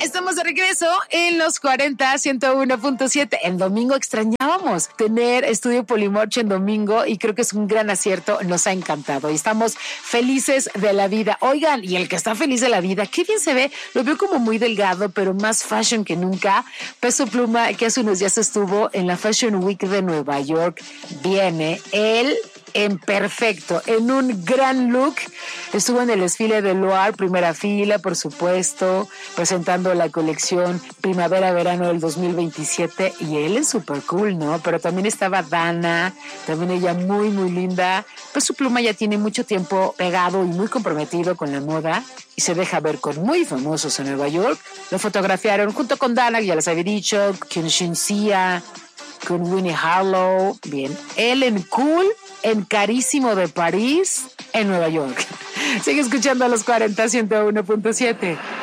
Estamos de regreso en los 40, 101.7. El domingo extrañábamos tener Estudio Polimorche en domingo y creo que es un gran acierto. Nos ha encantado y estamos felices de la vida. Oigan, y el que está feliz de la vida, qué bien se ve. Lo veo como muy delgado, pero más fashion que nunca. Peso Pluma, que hace unos días estuvo en la Fashion Week de Nueva York, viene él en perfecto, en un gran look. Estuvo en el desfile de Loire, primera fila, por supuesto, presentando la colección Primavera-Verano del 2027, y él es súper cool, ¿no? Pero también estaba Dana, también ella muy, muy linda. Pues su Pluma ya tiene mucho tiempo pegado y muy comprometido con la moda y se deja ver con muy famosos en Nueva York. Lo fotografiaron junto con Dana, que ya les había dicho, con Shinsia, con Winnie Harlow. Bien, él en cool, en carísimo de París, en Nueva York. Sigue escuchando a los 40, 101.7.